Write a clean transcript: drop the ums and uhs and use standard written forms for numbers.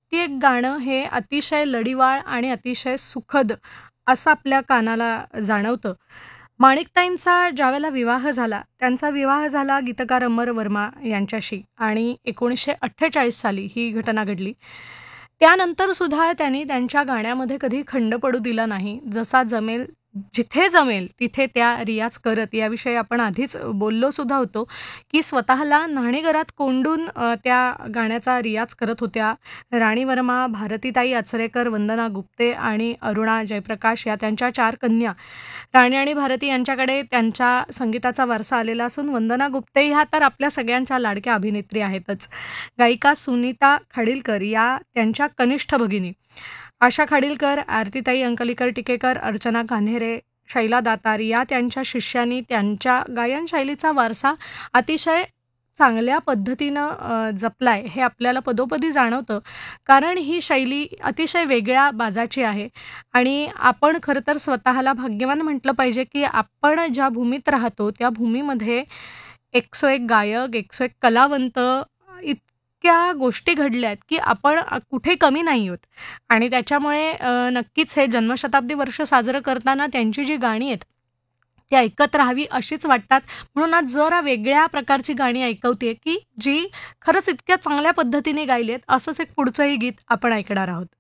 प्रत्येक गाणं हे अतिशय लढीवाळ आणि अतिशय सुखद असं आपल्या कानाला जाणवतं. माणिकताईंचा ज्यावेळेला विवाह झाला, त्यांचा विवाह झाला गीतकार अमर वर्मा यांच्याशी आणि 1948 साली ही घटना घडली. त्यानंतर सुद्धा त्यांनी त्यांच्या गाण्यामध्ये कधी खंड पडू दिला नाही. जसा जमेल, जिथे जमेल तिथे त्या रियाज करत, याविषयी आपण आधीच बोललो सुद्धा होतो, की स्वतःला न्हाणीघरात कोंडून त्या गाण्याचा रियाज करत होत्या. राणी वर्मा, भारतीताई आचरेकर, वंदना गुप्ते आणि अरुणा जयप्रकाश या त्यांच्या 4 कन्या. राणी आणि भारती यांच्याकडे त्यांच्या संगीताचा वारसा आलेला असून वंदना गुप्ते ह्या तर आपल्या सगळ्यांच्या लाडक्या अभिनेत्री आहेतच. गायिका सुनीता खाडीलकर या त्यांच्या कनिष्ठ भगिनी. आशा खाडीलकर, आरतीताई अंकलीकर टिकेकर, अर्चना कान्हेरे, शैला दातार या त्यांच्या शिष्यांनी त्यांच्या गायन शैलीचा वारसा अतिशय चांगल्या पद्धतीनं जपलाय हे आपल्याला पदोपदी जाणवतं. कारण ही शैली अतिशय वेगळ्या बाजाची आहे आणि आपण खरं तर स्वतःला भाग्यवान म्हटलं पाहिजे, की आपण ज्या भूमीत राहतो त्या भूमीमध्ये 101 गायक, 101 कलावंत, इतक्या गोष्टी घडल्या आहेत, की आपण कुठे कमी नाही आहोत आणि त्याच्यामुळे नक्कीच हे जन्मशताब्दी वर्ष साजरं करताना त्यांची जी गाणी आहेत, ती ऐकत राहावी अशीच वाटतात. म्हणून आज जरा वेगळ्या प्रकारची गाणी ऐकवते, की जी खरंच इतक्या चांगल्या पद्धतीने गायली आहेत. असंच एक पुढचंही गीत आपण ऐकणार आहोत.